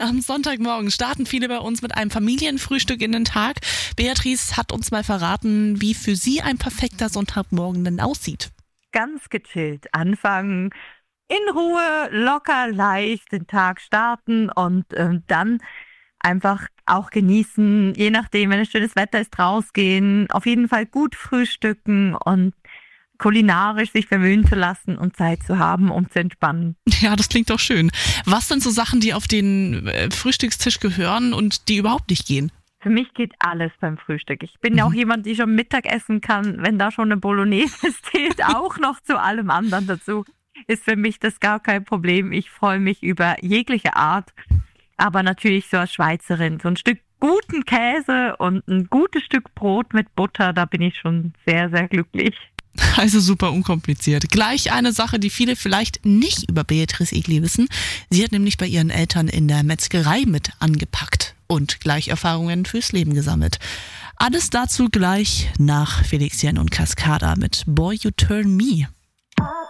Am Sonntagmorgen starten viele bei uns mit einem Familienfrühstück in den Tag. Beatrice hat uns mal verraten, wie für sie ein perfekter Sonntagmorgen denn aussieht. Ganz gechillt anfangen, in Ruhe, locker, leicht den Tag starten und dann einfach auch genießen, je nachdem, wenn es schönes Wetter ist, rausgehen, auf jeden Fall gut frühstücken und kulinarisch sich verwöhnen zu lassen und Zeit zu haben, um zu entspannen. Ja, das klingt doch schön. Was sind so Sachen, die auf den Frühstückstisch gehören und die überhaupt nicht gehen? Für mich geht alles beim Frühstück. Ich bin ja auch jemand, die schon Mittag essen kann, wenn da schon eine Bolognese steht, auch noch zu allem anderen dazu. Ist für mich das gar kein Problem. Ich freue mich über jegliche Art. Aber natürlich so als Schweizerin, so ein Stück guten Käse und ein gutes Stück Brot mit Butter, da bin ich schon sehr, sehr glücklich. Also super unkompliziert. Gleich eine Sache, die viele vielleicht nicht über Beatrice Egli wissen. Sie hat nämlich bei ihren Eltern in der Metzgerei mit angepackt und gleich Erfahrungen fürs Leben gesammelt. Alles dazu gleich nach Felix Jähn und Cascada mit Boy You Turn Me.